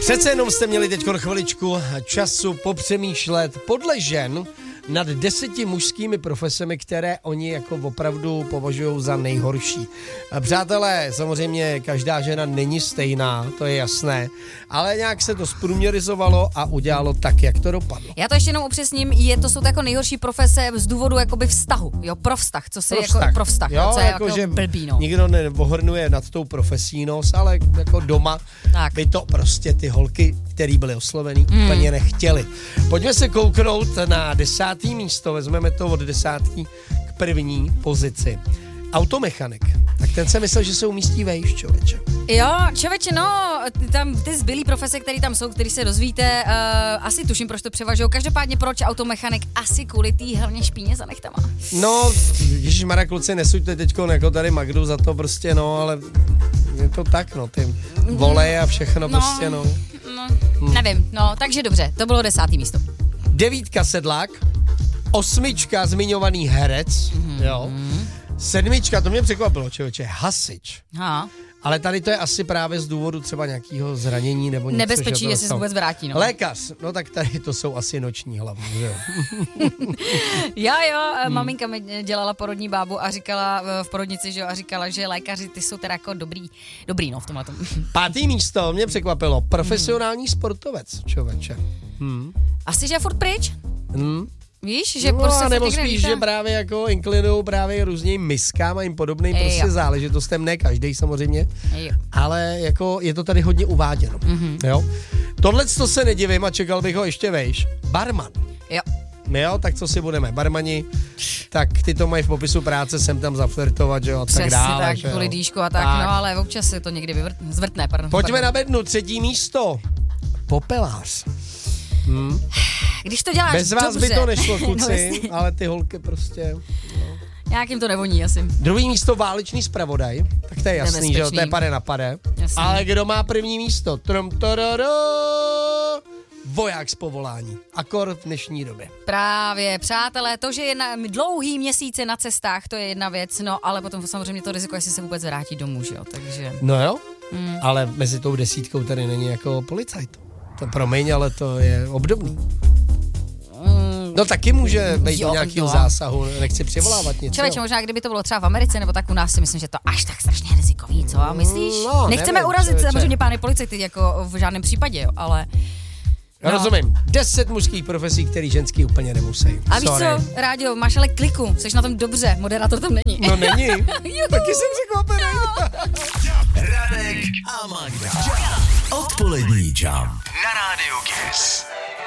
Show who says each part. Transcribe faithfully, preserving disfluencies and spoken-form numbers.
Speaker 1: Přece jenom jste měli teď chviličku času popřemýšlet podle žen nad deseti mužskými profesemi, které oni jako opravdu považují za nejhorší. Přátelé, samozřejmě každá žena není stejná, to je jasné, ale nějak se to zprůměrizovalo a udělalo tak, jak to dopadlo.
Speaker 2: Já to ještě jenom upřesním, je to jsou to jako nejhorší profese z důvodu jakoby vztahu, jo, pro vztah, co se
Speaker 1: Pro
Speaker 2: jako
Speaker 1: vztah.
Speaker 2: pro vztah,
Speaker 1: jo,
Speaker 2: co je
Speaker 1: jako,
Speaker 2: jako
Speaker 1: že
Speaker 2: blbý, no.
Speaker 1: Nikdo neohrnuje nad tou profesí nos, ale jako doma
Speaker 2: Tak.
Speaker 1: by to prostě ty holky, který byly oslovený, mm. úplně nechtěli. Pojďme se kouknout na desátý místo, vezmeme to od desátý k první pozici. Automechanik. Tak ten se myslel, že se umístí vejš, člověče.
Speaker 2: Jo, člověče, no, tam ty zbylý profese, které tam jsou, který se dozvíte, uh, asi tuším, proč to převažují. Každopádně proč automechanik? Asi kvůli tý hlavně špíně za nechtama.
Speaker 1: No, ježišmarja, kluci, nesuďte teďko jako tady Magdu za to prostě, no, ale je to tak, no, ty volej a všechno
Speaker 2: no,
Speaker 1: prostě, no.
Speaker 2: no hmm. Nevím, no, takže dobře, to bylo desátý místo.
Speaker 1: Devítka Sedlák, osmička zmiňovaný herec, mm-hmm. jo. Sedmička, to mě překvapilo, člověče, hasič.
Speaker 2: Ha.
Speaker 1: Ale tady to je asi právě z důvodu třeba nějakého zranění nebo něco.
Speaker 2: Nebezpečí, jestli se vůbec vrátí, no.
Speaker 1: Lékař, no tak tady to jsou asi noční hlavně, že jo.
Speaker 2: Já jo, hmm. maminka mi dělala porodní bábu a říkala v porodnici, že jo, a říkala, že lékaři ty jsou teda jako dobrý, dobrý no v tomhle tom.
Speaker 1: Pátý místo mě překvapilo, profesionální hmm. sportovec, člověče. Hmm.
Speaker 2: Asi, že je furt pryč?
Speaker 1: Hmm.
Speaker 2: Víš, že
Speaker 1: no,
Speaker 2: prostě
Speaker 1: nebo spíš, že právě jako inklinují právě různým miskám a jim podobným
Speaker 2: Ej,
Speaker 1: prostě
Speaker 2: jo.
Speaker 1: záležitostem, ne každý samozřejmě,
Speaker 2: Ej,
Speaker 1: ale jako je to tady hodně uváděno, mm-hmm. jo. Tohle to se nedivím a čekal bych ho ještě vejš. Barman.
Speaker 2: Jo.
Speaker 1: Jo, tak co si budeme, barmani, tak ty to mají v popisu práce, sem tam zaflirtovat, že jo, a tak dále.
Speaker 2: Přesně tak, kvůli dýšku a tak, tak, no ale občas se to někdy vyvrt, zvrtne, pardon.
Speaker 1: Pojďme
Speaker 2: pardon.
Speaker 1: na bednu, třetí místo. Popelář. Hmm.
Speaker 2: Když to děláš
Speaker 1: Bez vás
Speaker 2: dobře.
Speaker 1: by to nešlo, kluci,
Speaker 2: no,
Speaker 1: ale ty holky prostě... No.
Speaker 2: Nějakým to nevoní asi.
Speaker 1: Druhý místo válečný zpravodaj, tak to je jasný, že jo, to je pade na pade.
Speaker 2: Jasný.
Speaker 1: Ale kdo má první místo? Trum, tororo, voják z povolání. Akor v dnešní době.
Speaker 2: Právě, přátelé, to, že je na dlouhý měsíce na cestách, to je jedna věc, no ale potom samozřejmě to riziko, jestli se vůbec vrátí domů, že jo, takže...
Speaker 1: No jo,
Speaker 2: mm.
Speaker 1: ale mezi tou desítkou tady není jako policajt. To promiň, ale to je obdobný.
Speaker 2: Mm.
Speaker 1: No taky může být
Speaker 2: jo,
Speaker 1: nějakého
Speaker 2: jo.
Speaker 1: zásahu, nechci přivolávat nic.
Speaker 2: Člověče, možná kdyby to bylo třeba v Americe, nebo tak u nás si myslím, že to až tak strašně rizikový, co? A myslíš?
Speaker 1: No,
Speaker 2: Nechceme
Speaker 1: nevím,
Speaker 2: urazit
Speaker 1: člověče.
Speaker 2: samozřejmě pány policajty, jako v žádném případě, jo, ale...
Speaker 1: No. Rozumím. Deset mužských profesí, který ženský úplně nemusí.
Speaker 2: A víš co, Ráďo, máš ale kliku, jsi na tom dobře, moderátor tam není.
Speaker 1: No není. Taky jsem překvapený.
Speaker 3: Radek a Magda. Odpolední Jump na rádiu Kiss.